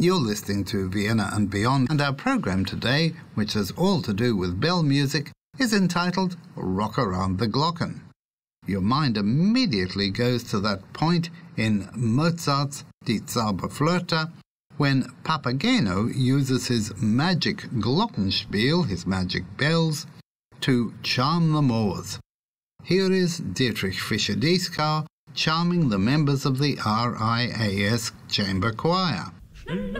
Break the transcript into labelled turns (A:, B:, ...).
A: You're listening to Vienna and Beyond, and our program today, which has all to do with bell music, is entitled Rock Around the Glocken. Your mind immediately goes to that point in Mozart's Die Zauberflöte when Papageno uses his magic Glockenspiel, his magic bells, to charm the Moors. Here is Dietrich Fischer-Dieskau charming the members of the RIAS Chamber Choir.
B: Schnelle